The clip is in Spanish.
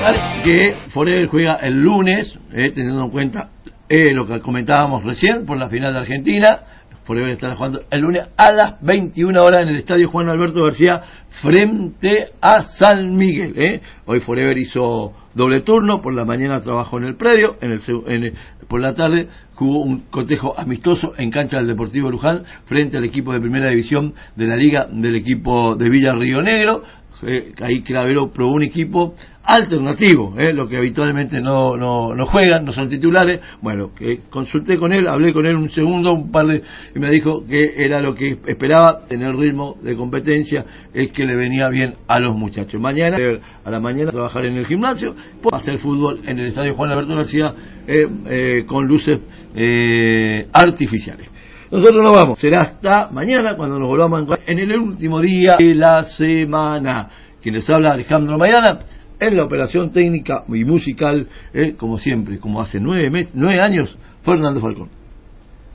Que Forever juega el lunes, teniendo en cuenta lo que comentábamos recién por la final de Argentina. Forever estará jugando el lunes a las 21 horas en el estadio Juan Alberto García frente a San Miguel. Hoy Forever hizo doble turno, por la mañana trabajó en el predio, por la tarde jugó un cotejo amistoso en cancha del Deportivo Luján frente al equipo de primera división de la liga del equipo de Villa Río Negro. Ahí Clavero probó un equipo alternativo, lo que habitualmente no juegan, no son titulares. Bueno, consulté con él, hablé con él un segundo, y me dijo que era lo que esperaba, tener ritmo de competencia, es que le venía bien a los muchachos. Mañana, a la mañana, trabajar en el gimnasio, hacer fútbol en el estadio Juan Alberto García con luces artificiales. Nosotros nos vamos, será hasta mañana cuando nos volvamos a encontrar en el último día de la semana. Quien les habla, Alejandro Maidana, en la operación técnica y musical, como siempre, como hace 9 años, Fernando Falcón.